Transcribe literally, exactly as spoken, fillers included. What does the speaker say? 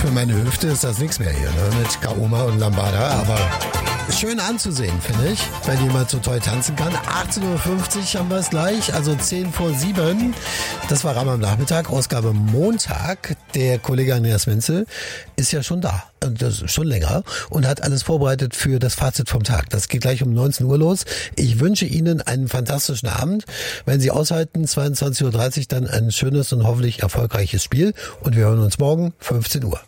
Für meine Hüfte ist das nichts mehr hier, ne? Mit Kaoma und Lambada, aber schön anzusehen, finde ich, wenn jemand so toll tanzen kann. achtzehn Uhr fünfzig haben wir es gleich, also zehn vor sieben. Das war Ram am Nachmittag, Ausgabe Montag. Der Kollege Andreas Menzel ist ja schon da, das ist schon länger, und hat alles vorbereitet für das Fazit vom Tag. Das geht gleich um neunzehn Uhr los. Ich wünsche Ihnen einen fantastischen Abend. Wenn Sie aushalten, zweiundzwanzig Uhr dreißig dann ein schönes und hoffentlich erfolgreiches Spiel. Und wir hören uns morgen, fünfzehn Uhr.